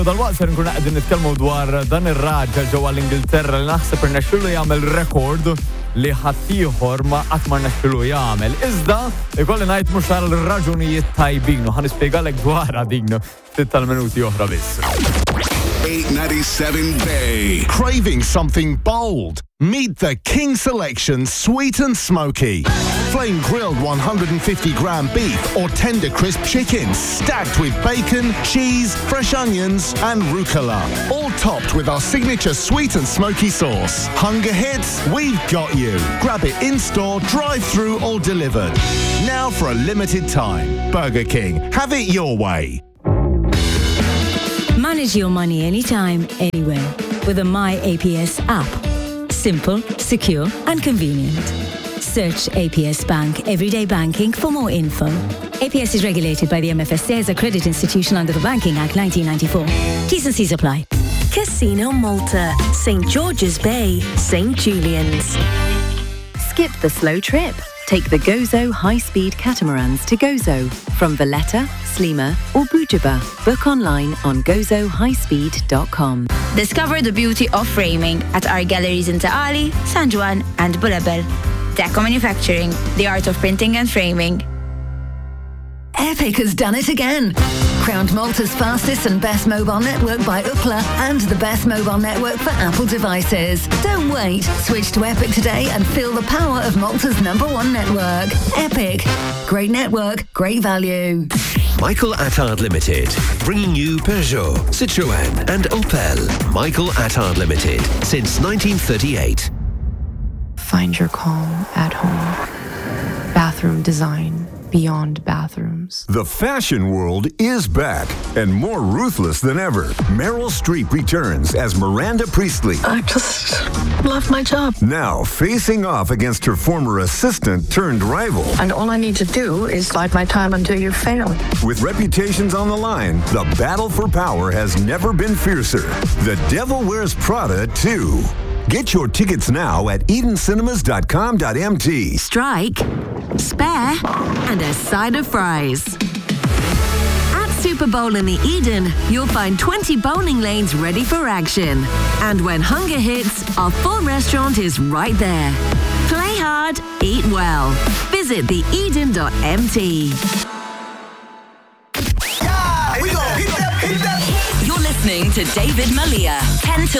Dal-waqt ser nkun qegħdin nitkellmu dwar dan ir-raġel ġewwa l-Ingilterra li naħseb irnexxielu jagħmel rekord li ħaddieħor ma qatt ma rnexxielu jagħmel. Iżda ikolli ngħid mhux għal raġunijiet tajbin u ħanispjegalek dwarha din ftit tal-minuti oħra biss. 897 Bay. Craving something bold? Meet the King Selection Sweet and Smoky. Flame grilled 150-gram beef or tender crisp chicken stacked with bacon, cheese, fresh onions and rucola. All topped with our signature sweet and smoky sauce. Hunger hits? We've got you. Grab it in-store, drive-through or delivered. Now for a limited time. Burger King. Have it your way. Manage your money anytime, anywhere with a My APS app. Simple, secure and convenient. Search APS Bank Everyday Banking for more info. APS is regulated by the MFSA as a credit institution under the Banking Act 1994. T's and C's apply. Casino Malta, St. George's Bay, St. Julian's. Skip the slow trip. Take the Gozo high-speed catamarans to Gozo from Valletta, Slima or Bujaba. Book online on gozohighspeed.com. Discover the beauty of framing at our galleries in Taali, San Juan and Bulabel. Deco Manufacturing, the art of printing and framing. Epic has done it again. Crowned Malta's fastest and best mobile network by Ookla and the best mobile network for Apple devices. Don't wait. Switch to Epic today and feel the power of Malta's #1 network. Epic. Great network, great value. Michael Attard Limited, bringing you Peugeot, Citroën and Opel. Michael Attard Limited, since 1938. Find your calm at home. Bathroom design beyond bathrooms. The fashion world is back and more ruthless than ever. Meryl Streep returns as Miranda Priestley. I just love my job. Now facing off against her former assistant turned rival. And all I need to do is bide my time until you fail. With reputations on the line, the battle for power has never been fiercer. The Devil Wears Prada 2. Get your tickets now at EdenCinemas.com.mt. Strike, spare, and a side of fries. At Super Bowl in the Eden, you'll find 20 bowling lanes ready for action. And when hunger hits, our full restaurant is right there. Play hard, eat well. Visit theeden.mt. You're listening to David Malia, 10 till